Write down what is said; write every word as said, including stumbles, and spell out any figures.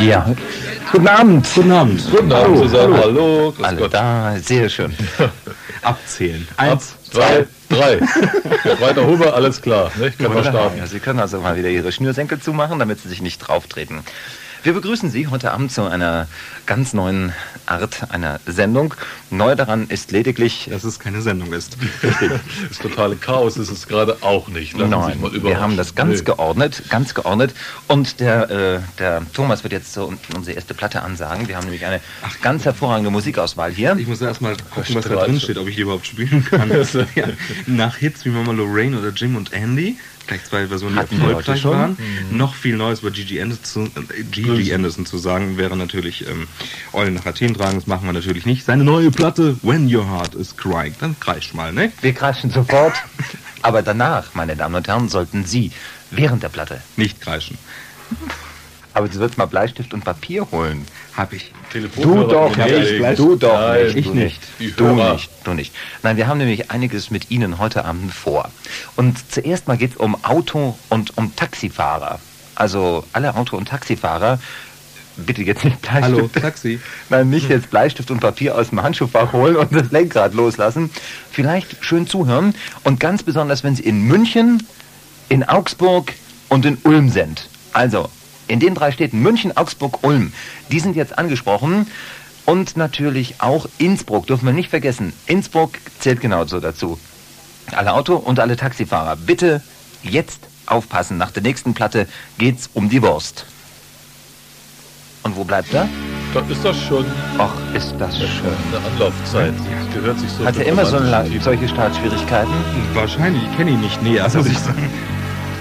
Ja. Guten Abend. Guten Abend. Guten Abend zusammen. Hallo. Alle Gott. Da, sehr schön. Abzählen. Eins, Ab, zwei, drei. Weiter Huber, alles klar. Ne? Können wir starten. Ja, Sie können also mal wieder Ihre Schnürsenkel zumachen, damit Sie sich nicht drauf treten. Wir begrüßen Sie heute Abend zu einer ganz neuen Art einer Sendung. Neu daran ist lediglich, dass es keine Sendung ist. Das totale Chaos ist es gerade auch nicht. Lassen Nein, wir haben das ganz nee. geordnet, ganz geordnet. Und der, äh, der Thomas wird jetzt so unsere erste Platte ansagen. Wir haben nämlich eine Ach, ganz hervorragende Musikauswahl hier. Ich muss erst mal gucken, was da drin steht, ob ich die überhaupt spielen kann. Ja. Nach Hits wie Mama Lorraine oder Jim und Andy. Gleich zwei Versionen, die erfolgreich waren. Mhm. Noch viel Neues über Gigi Anderson, äh, Gigi Anderson zu sagen, wäre natürlich ähm, Eulen nach Athen tragen. Das machen wir natürlich nicht. Seine neue Platte, When Your Heart is Crying. Dann kreisch mal, ne? Wir kreischen sofort. Aber danach, meine Damen und Herren, sollten Sie während der Platte nicht kreischen. Aber Sie sollten mal Bleistift und Papier holen. Hab ich. Du doch nicht. Du doch Nein, nicht. Ich du nicht. nicht. Du nicht. Du nicht. Nein, wir haben nämlich einiges mit Ihnen heute Abend vor. Und zuerst mal geht es um Auto und um Taxifahrer. Also alle Auto- und Taxifahrer. Bitte jetzt nicht Bleistift. Hallo, Taxi. Nein, nicht jetzt Bleistift und Papier aus dem Handschuhfach holen und das Lenkrad loslassen. Vielleicht schön zuhören. Und ganz besonders, wenn Sie in München, in Augsburg und in Ulm sind. Also in den drei Städten München, Augsburg, Ulm, die sind jetzt angesprochen. Und natürlich auch Innsbruck, dürfen wir nicht vergessen. Innsbruck zählt genauso dazu. Alle Auto- und alle Taxifahrer, bitte jetzt aufpassen. Nach der nächsten Platte geht's um die Wurst. Und wo bleibt er? Das ist das schon. Ach, ist das schön. Eine Anlaufzeit. Das gehört sich so. Hat er immer so solche Startschwierigkeiten? Wahrscheinlich, ich kenne ihn nicht näher, muss ich sagen.